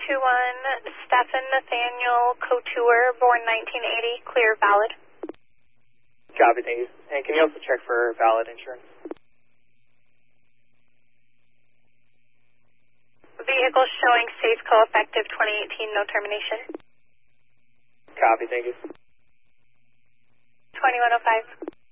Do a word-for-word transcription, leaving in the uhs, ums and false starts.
two one, Stephen Nathaniel Couture, born nineteen eighty, clear, valid. Copy, thank you. And can you also check for valid insurance? Vehicle showing Safeco effective twenty eighteen, no termination. Copy, thank you. twenty-one oh five.